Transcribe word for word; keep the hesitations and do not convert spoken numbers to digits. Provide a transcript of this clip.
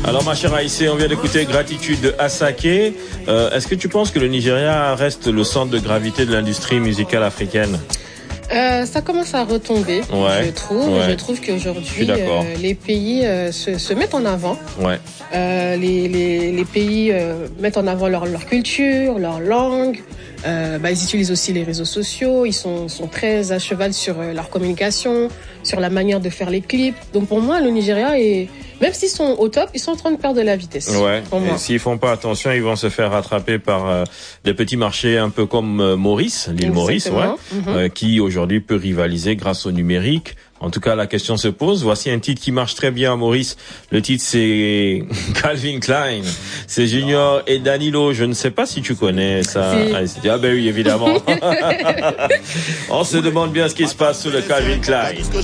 Alors ma chère Aïssé, on vient d'écouter Gratitude de Asake. Euh, est-ce que tu penses que le Nigeria reste le centre de gravité de l'industrie musicale africaine? Euh, ça commence à retomber, ouais, je trouve. Ouais. Je trouve qu'aujourd'hui, euh, les pays euh, se, se mettent en avant. Ouais. Euh, les, les, les pays euh, mettent en avant leur, leur culture, leur langue. Euh, bah, ils utilisent aussi les réseaux sociaux. Ils sont, sont très à cheval sur euh, leur communication, sur la manière de faire les clips. Donc pour moi, le Nigeria est... Même s'ils sont au top, ils sont en train de perdre de la vitesse. Ouais. Et s'ils font pas attention, ils vont se faire rattraper par euh, des petits marchés un peu comme euh, Maurice, l'île Maurice, ouais, mm-hmm. euh, qui aujourd'hui peut rivaliser grâce au numérique. En tout cas, la question se pose. Voici un titre qui marche très bien à Maurice. Le titre, c'est Calvin Klein. C'est Junior et Danilo. Je ne sais pas si tu connais ça. Si. Ah ben oui, évidemment. On se demande bien ce qui se passe sous le Calvin Klein.